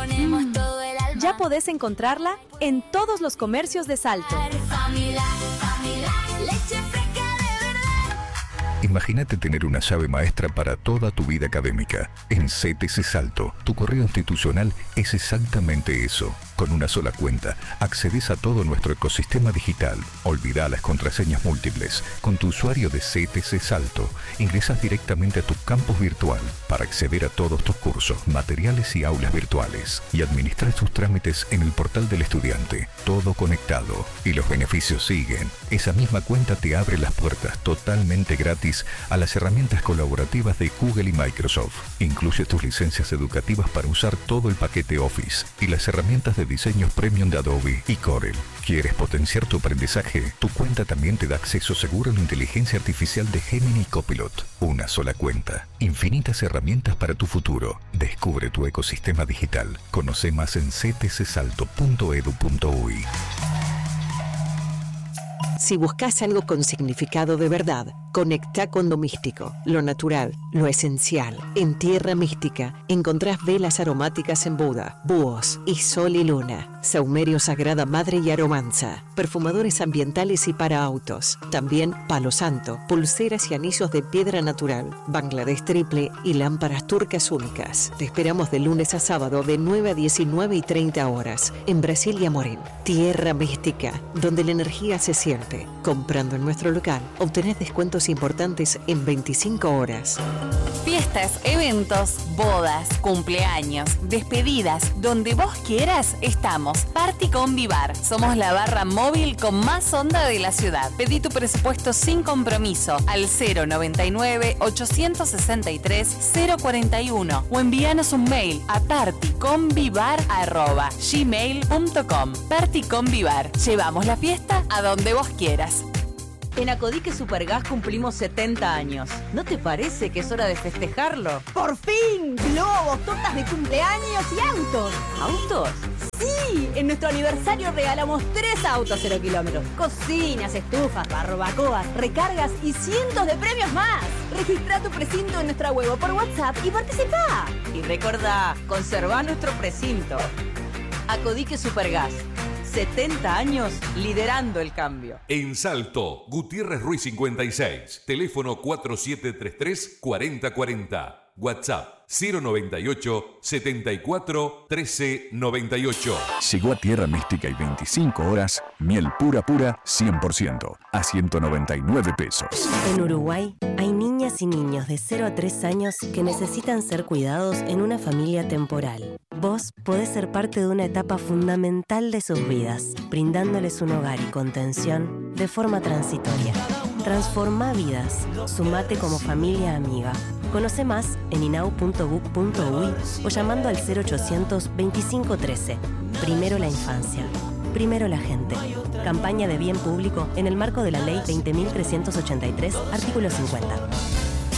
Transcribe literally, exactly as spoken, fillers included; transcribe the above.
ponemos todo el alma. Ya podés encontrarla en todos los comercios de Salto. Familia, familia, leche fresca de verdad. Imagínate tener una llave maestra para toda tu vida académica. En C T C Salto, tu correo institucional es exactamente eso. Con una sola cuenta, accedes a todo nuestro ecosistema digital. Olvida las contraseñas múltiples. Con tu usuario de C T C Salto, ingresas directamente a tu campus virtual para acceder a todos tus cursos, materiales y aulas virtuales. Y administrar tus trámites en el portal del estudiante. Todo conectado. Y los beneficios siguen. Esa misma cuenta te abre las puertas totalmente gratis a las herramientas colaborativas de Google y Microsoft. Incluye tus licencias educativas para usar todo el paquete Office y las herramientas de diseños premium de Adobe y Corel. ¿Quieres potenciar tu aprendizaje? Tu cuenta también te da acceso seguro a la inteligencia artificial de Gemini y Copilot. Una sola cuenta. Infinitas herramientas para tu futuro. Descubre tu ecosistema digital. Conoce más en c t c salto punto e d u punto u y. Si buscas algo con significado de verdad, conecta con lo místico, lo natural, lo esencial. En Tierra Mística encontrás velas aromáticas en Buda, búhos y sol y luna, saumerio Sagrada Madre y Aromanza, perfumadores ambientales y para autos. También palo santo, pulseras y anillos de piedra natural, Bangladesh triple y lámparas turcas únicas. Te esperamos de lunes a sábado de nueve a diecinueve y treinta horas en Brasilia Morín. Tierra Mística, donde la energía se siente. Comprando en nuestro local, obtenés descuentos importantes en veinticinco horas. Fiestas, eventos, bodas, cumpleaños, despedidas, donde vos quieras, estamos. Party con Vivar. Somos la barra móvil con más onda de la ciudad. Pedí tu presupuesto sin compromiso al cero noventa y nueve, ochocientos sesenta y tres, cero cuarenta y uno o envíanos un mail a partyconvivar arroba gmail punto com. Party con Vivar. Llevamos la fiesta a donde vos quieras. En Acodique Supergas cumplimos setenta años. ¿No te parece que es hora de festejarlo? ¡Por fin! Globos, tortas de cumpleaños y autos. ¿Autos? ¡Sí! En nuestro aniversario regalamos tres autos cero kilómetros. Cocinas, estufas, barbacoas, recargas y cientos de premios más. Registra tu precinto en nuestra web o por WhatsApp y participa. Y recordá, conserva nuestro precinto. Acodique Supergas. setenta años liderando el cambio. En Salto, Gutiérrez Ruiz cincuenta y seis. Teléfono cuatro siete tres tres, cuatro cero cuatro cero. WhatsApp cero noventa y ocho, setenta y cuatro, trece noventa y ocho. Llegó a Tierra Mística y veinticinco horas, miel pura pura, cien por ciento, a ciento noventa y nueve pesos. En Uruguay hay niñas y niños de cero a tres años que necesitan ser cuidados en una familia temporal. Vos podés ser parte de una etapa fundamental de sus vidas, brindándoles un hogar y contención de forma transitoria. Transforma vidas. Sumate como familia amiga. Conoce más en inau punto gov punto uy o llamando al cero ochocientos, veinticinco trece. Primero la infancia. Primero la gente. Campaña de bien público en el marco de la Ley veinte mil trescientos ochenta y tres, artículo cincuenta.